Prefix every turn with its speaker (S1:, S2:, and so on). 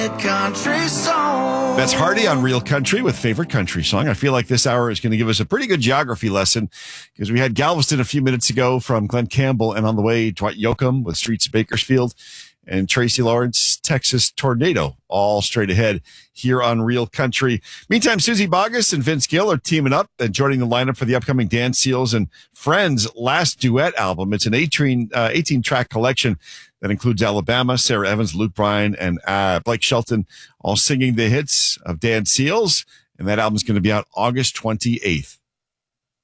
S1: Country song.
S2: That's Hardy on Real Country with Favorite Country Song. I feel like this hour is going to give us a pretty good geography lesson because we had Galveston a few minutes ago from Glenn Campbell, and on the way, Dwight Yoakam with Streets of Bakersfield and Tracy Lawrence, Texas Tornado, all straight ahead here on Real Country. Meantime, Susie Boggess and Vince Gill are teaming up and joining the lineup for the upcoming Dan Seals and Friends last duet album. It's an 18-track collection that includes Alabama, Sarah Evans, Luke Bryan, and Blake Shelton, all singing the hits of Dan Seals. And that album is going to be out August 28th.